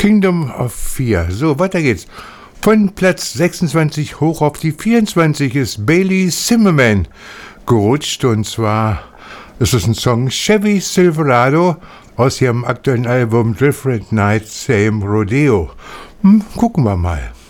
Kingdom of Fear. So, weiter geht's. Von Platz 26 hoch auf die 24 ist Bailey Zimmerman gerutscht. Und zwar ist es ein Song Chevy Silverado aus ihrem aktuellen Album Different Nights, Same Rodeo. Gucken wir mal.